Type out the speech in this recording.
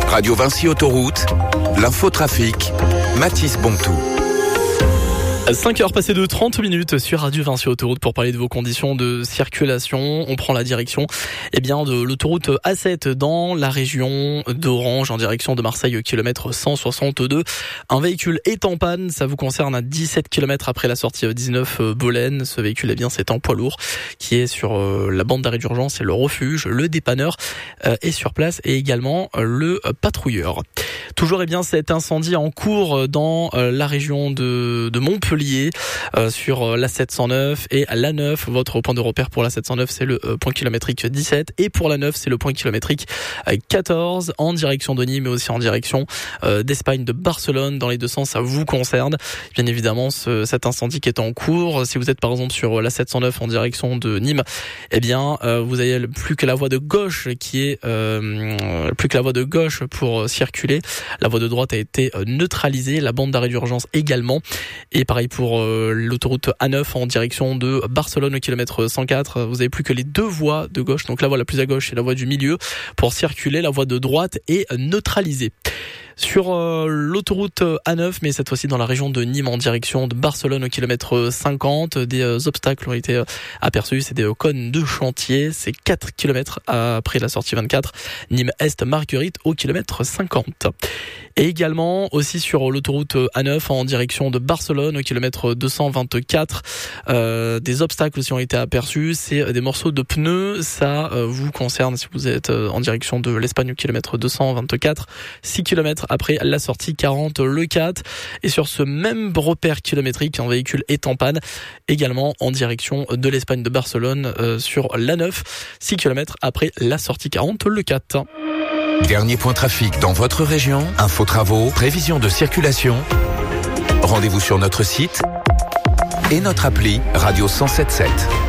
Radio Vinci Autoroute, l'infotrafic, Mathis Bontou. 5h passées de 30 minutes sur Radio Vinci Autoroute pour parler de vos conditions de circulation. On prend la direction de l'autoroute A7 dans la région d'Orange en direction de Marseille au kilomètre 162. Un véhicule est en panne, ça vous concerne à 17 km après la sortie 19 Bolène. Ce véhicule c'est un poids lourd qui est sur la bande d'arrêt d'urgence et le refuge. Le dépanneur est sur place et également le patrouilleur. Toujours cet incendie en cours dans la région de Montpellier sur la 709 et la 9. Votre point de repère pour la 709 c'est le point kilométrique 17 et pour la 9 c'est le point kilométrique 14 en direction de Nîmes mais aussi en direction d'Espagne, de Barcelone. Dans les deux sens ça vous concerne. Bien évidemment cet incendie qui est en cours. Si vous êtes par exemple sur la 709 en direction de Nîmes, vous avez plus que la voie de gauche pour circuler. La voie de droite a été neutralisée, la bande d'arrêt d'urgence également. Et pareil pour l'autoroute A9 en direction de Barcelone au kilomètre 104. Vous avez plus que les deux voies de gauche, donc la voie la plus à gauche et la voie du milieu pour circuler. La voie de droite est neutralisée. Sur l'autoroute A9, mais cette fois-ci dans la région de Nîmes en direction de Barcelone au kilomètre 50, des obstacles ont été aperçus, c'est des cônes de chantier, c'est 4 km après la sortie 24, Nîmes-Est Marguerite au kilomètre 50. Et également aussi sur l'autoroute A9 en direction de Barcelone au kilomètre 224, des obstacles aussi ont été aperçus, c'est des morceaux de pneus, ça vous concerne si vous êtes en direction de l'Espagne au kilomètre 224, 6 km après la sortie 40 le 4. Et sur ce même repère kilométrique, un véhicule est en panne également en direction de l'Espagne de Barcelone sur la 9, 6 km après la sortie 40 le 4. Dernier point trafic dans votre région, info travaux, prévision de circulation. Rendez-vous sur notre site et notre appli Radio 107.7.